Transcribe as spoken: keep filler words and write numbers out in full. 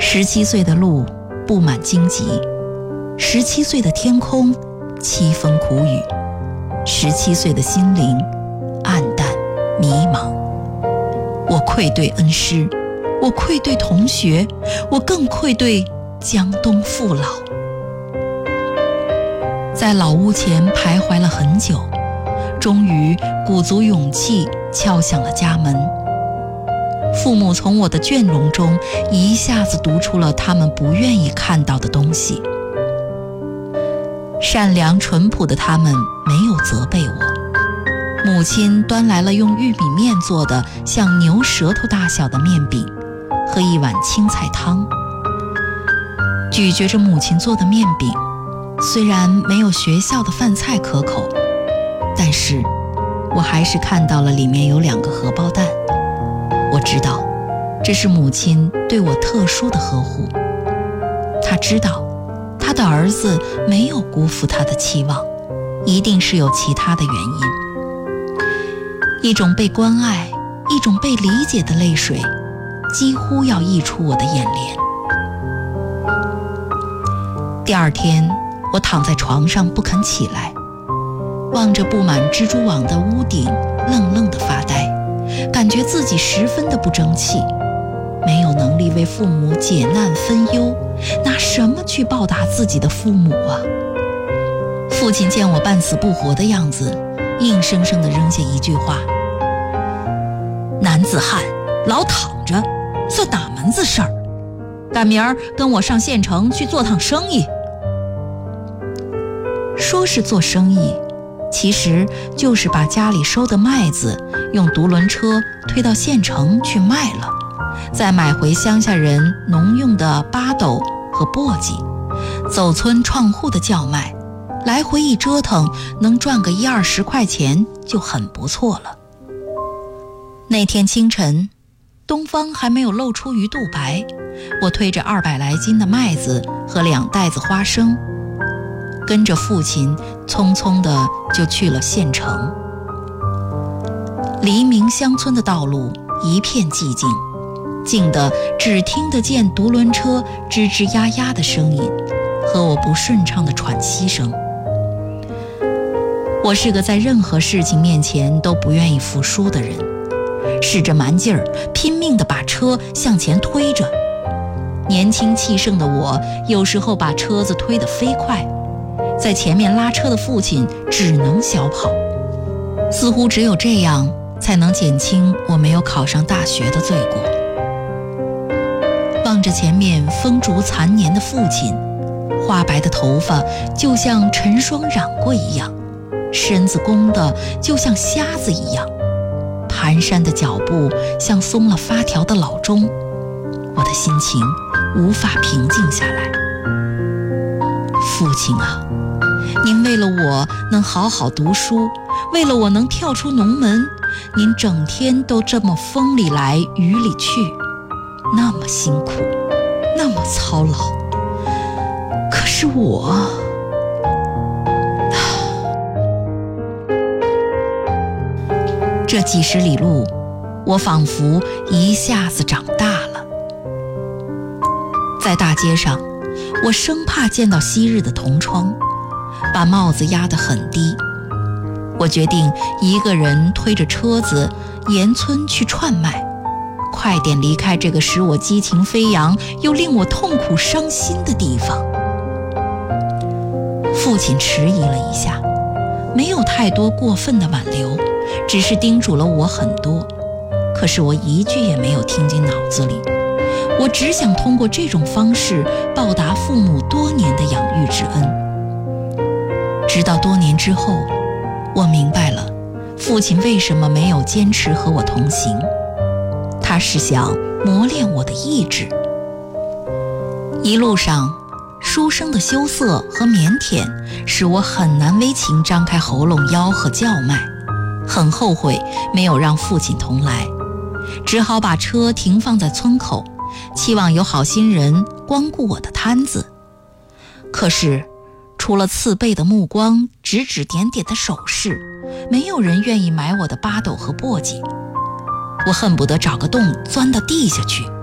十七岁的路布满荆棘，十七岁的天空凄风苦雨，十七岁的心灵暗淡迷茫。我愧对恩师，我愧对同学，我更愧对江东父老。在老屋前徘徊了很久，终于鼓足勇气敲响了家门。父母从我的倦容中一下子读出了他们不愿意看到的东西。善良淳朴的他们没有责备我。母亲端来了用玉米面做的像牛舌头大小的面饼和一碗青菜汤。咀嚼着母亲做的面饼，虽然没有学校的饭菜可口，但是我还是看到了里面有两个荷包蛋。我知道这是母亲对我特殊的呵护，她知道她的儿子没有辜负她的期望，一定是有其他的原因。一种被关爱，一种被理解的泪水几乎要溢出我的眼帘。第二天，我躺在床上不肯起来，望着布满蜘蛛网的屋顶愣愣地发呆，感觉自己十分的不争气，没有能力为父母解难分忧，拿什么去报答自己的父母啊？父亲见我半死不活的样子，硬生生地扔下一句话：男子汉老躺着算哪门子事儿？赶明儿跟我上县城去做趟生意。说是做生意，其实就是把家里收的麦子用独轮车推到县城去卖了，再买回乡下人农用的巴斗和簸箕，走村串户的叫卖，来回一折腾，能赚个一二十块钱就很不错了。那天清晨，东方还没有露出鱼肚白，我推着二百来斤的麦子和两袋子花生，跟着父亲匆匆地就去了县城。黎明乡村的道路一片寂静，静得只听得见独轮车吱吱呀呀的声音和我不顺畅的喘息声。我是个在任何事情面前都不愿意服输的人，使着蛮劲儿，拼命地把车向前推着。年轻气盛的我有时候把车子推得飞快，在前面拉车的父亲只能小跑，似乎只有这样才能减轻我没有考上大学的罪过。望着前面风烛残年的父亲，花白的头发就像尘霜染过一样，身子弓得就像瞎子一样，蹒跚的脚步像松了发条的老钟，我的心情无法平静下来。父亲啊，您为了我能好好读书，为了我能跳出农门，您整天都这么风里来雨里去，那么辛苦，那么操劳。可是我这几十里路，我仿佛一下子长大了。在大街上，我生怕见到昔日的同窗，把帽子压得很低。我决定一个人推着车子沿村去串卖，快点离开这个使我激情飞扬又令我痛苦伤心的地方。父亲迟疑了一下，没有太多过分的挽留，只是叮嘱了我很多，可是我一句也没有听进脑子里。我只想通过这种方式报答父母多年的养育之恩。直到多年之后，我明白了父亲为什么没有坚持和我同行，他是想磨练我的意志。一路上书生的羞涩和腼腆使我很难为情张开喉咙吆喝叫卖，很后悔没有让父亲同来，只好把车停放在村口，期望有好心人光顾我的摊子。可是除了刺背的目光，指指点点的手势，没有人愿意买我的巴斗和簸箕。我恨不得找个洞钻到地下去，